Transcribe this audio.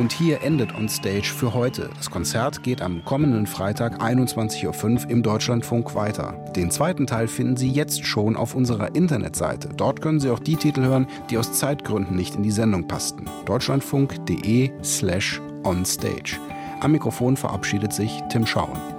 Und hier endet On Stage für heute. Das Konzert geht am kommenden Freitag 21.05 Uhr im Deutschlandfunk weiter. Den zweiten Teil finden Sie jetzt schon auf unserer Internetseite. Dort können Sie auch die Titel hören, die aus Zeitgründen nicht in die Sendung passten. deutschlandfunk.de/onstage. Am Mikrofon verabschiedet sich Tim Schauen.